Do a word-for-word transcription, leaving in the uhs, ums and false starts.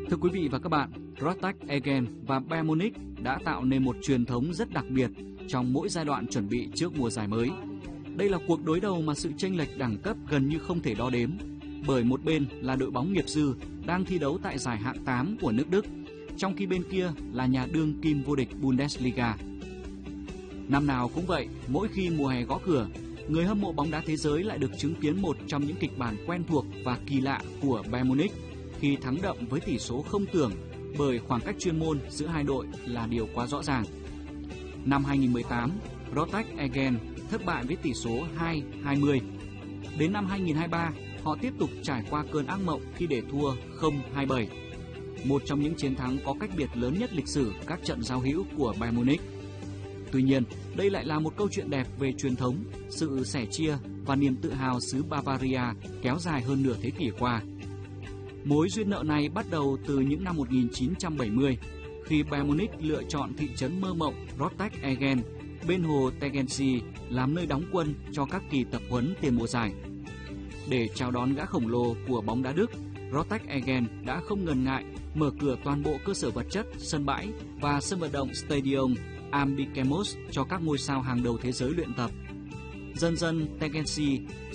Thưa quý vị và các bạn, Rotterdam Essen và Bayern Munich đã tạo nên một truyền thống rất đặc biệt trong mỗi giai đoạn chuẩn bị trước mùa giải mới. Đây là cuộc đối đầu mà sự chênh lệch đẳng cấp gần như không thể đo đếm, bởi một bên là đội bóng nghiệp dư đang thi đấu tại giải hạng tám của nước Đức, trong khi bên kia là nhà đương kim vô địch Bundesliga. Năm nào cũng vậy, mỗi khi mùa hè gõ cửa, người hâm mộ bóng đá thế giới lại được chứng kiến một trong những kịch bản quen thuộc và kỳ lạ của Bayern Munich khi thắng đậm với tỷ số không tưởng, bởi khoảng cách chuyên môn giữa hai đội là điều quá rõ ràng. Năm hai nghìn không trăm mười tám, Rotterdam Essen thất bại với tỷ số hai hai mươi. Đến năm hai nghìn không trăm hai mươi ba, họ tiếp tục trải qua cơn ác mộng khi để thua không hai bảy, một trong những chiến thắng có cách biệt lớn nhất lịch sử các trận giao hữu của Bayern Munich. Tuy nhiên, đây lại là một câu chuyện đẹp về truyền thống, sự sẻ chia và niềm tự hào xứ Bavaria kéo dài hơn nửa thế kỷ qua. Mối duyên nợ này bắt đầu từ những năm một nghìn chín trăm bảy mươi, khi Bayern Munich lựa chọn thị trấn mơ mộng Rotterdam Essen bên hồ Tegernsee làm nơi đóng quân cho các kỳ tập huấn tiền mùa giải. Để chào đón gã khổng lồ của bóng đá Đức, Rotterdam Essen đã không ngần ngại mở cửa toàn bộ cơ sở vật chất, sân bãi và sân vận động Stadion am Bikemos cho các ngôi sao hàng đầu thế giới luyện tập. Dần dần Tegernsee